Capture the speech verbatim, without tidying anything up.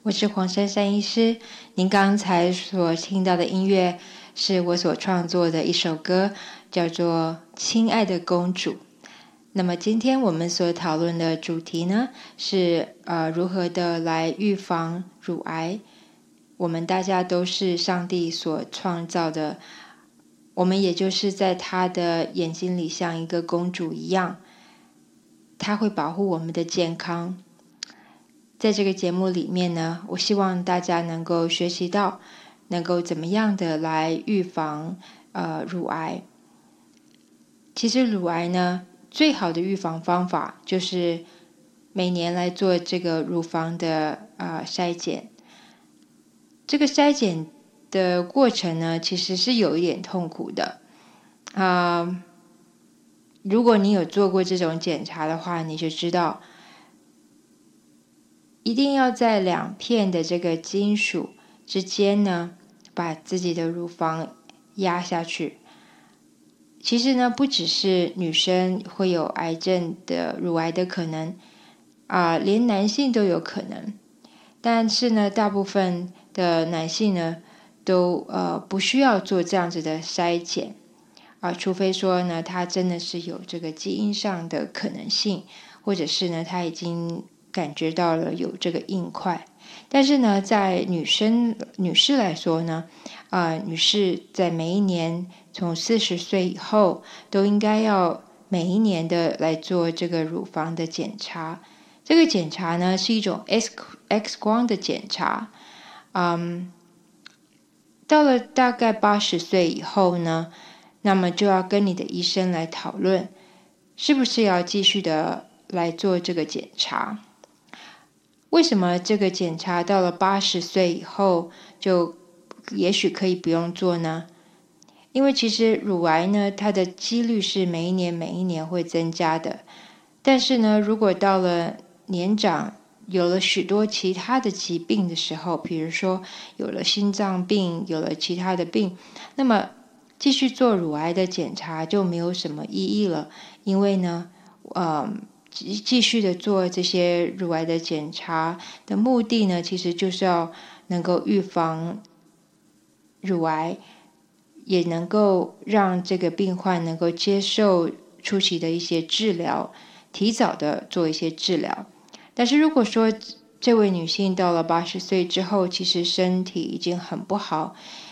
我是黄珊珊医师。您刚才所听到的音乐是我所创作的一首歌，叫做《亲爱的公主》。那么今天我们所讨论的主题呢，是呃如何的来预防乳癌。我们大家都是上帝所创造的，我们也就是在他的眼睛里像一个公主一样，他会保护我们的健康。在这个节目里面呢，我希望大家能够学习到能够怎么样的来预防呃乳癌。其实乳癌呢，最好的预防方法就是每年来做这个乳房的呃筛检。这个筛检的过程呢，其实是有一点痛苦的啊、呃。如果你有做过这种检查的话，你就知道一定要在两片的这个金属之间呢，把自己的乳房压下去。其实呢，不只是女生会有癌症的乳癌的可能啊、呃，连男性都有可能。但是呢，大部分的男性呢，都呃不需要做这样子的筛检啊、呃，除非说呢，他真的是有这个基因上的可能性，或者是呢，他已经感觉到了有这个硬块。但是呢，在女生女士来说呢，啊、呃，女士在每一年从四十岁以后，都应该要每一年的来做这个乳房的检查。这个检查呢，是一种 X X 光的检查。嗯，到了大概八十岁以后呢，那么就要跟你的医生来讨论，是不是要继续的来做这个检查。为什么这个检查到了八十岁以后就也许可以不用做呢？因为其实乳癌呢，它的几率是每一年每一年会增加的。但是呢，如果到了年长，有了许多其他的疾病的时候，比如说有了心脏病，有了其他的病，那么继续做乳癌的检查就没有什么意义了。因为呢，呃，继续的做这些乳癌的检查的目的呢，其实就是要能够预防乳癌，也能够让这个病患能够接受初期的一些治疗，提早的做一些治疗。但是如果说这位女性到了八十岁之后，其实身体已经很不好，